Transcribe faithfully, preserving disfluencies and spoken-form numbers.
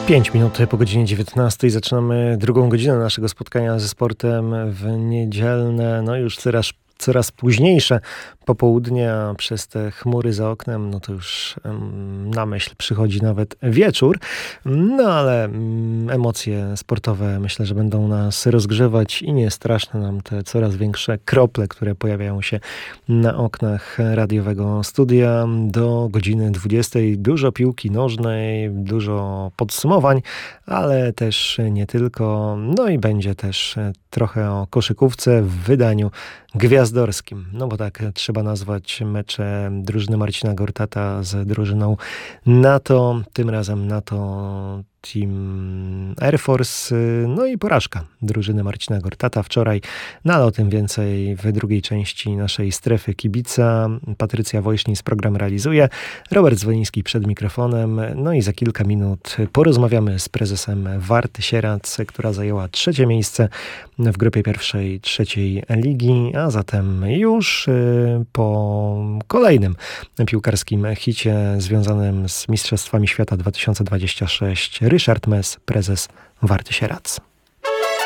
pięć minut po godzinie dziewiętnastej zaczynamy drugą godzinę naszego spotkania ze sportem w niedzielne, no już coraz, coraz późniejsze popołudnie, a przez te chmury za oknem, no to już um, na myśl przychodzi nawet wieczór. No ale um, emocje sportowe myślę, że będą nas rozgrzewać i nie straszne nam te coraz większe krople, które pojawiają się na oknach radiowego studia. Do godziny dwudziestej dużo piłki nożnej, dużo podsumowań, ale też nie tylko. No i będzie też trochę o koszykówce w wydaniu gwiazdorskim. No bo tak trzeba nazwać mecze drużyny Marcina Gortata z drużyną NATO. Tym razem NATO Team Air Force. No i porażka drużyny Marcina Gortata wczoraj. No ale o tym więcej w drugiej części naszej strefy kibica. Patrycja Wojsznis program realizuje. Robert Zwoliński przed mikrofonem. No i za kilka minut porozmawiamy z prezesem Warty Sierac, która zajęła trzecie miejsce w grupie pierwszej trzeciej ligi, a zatem już po kolejnym piłkarskim hicie związanym z Mistrzostwami Świata dwa tysiące dwudziestym szóstym Ryszard Mes, prezes Warty Sierac.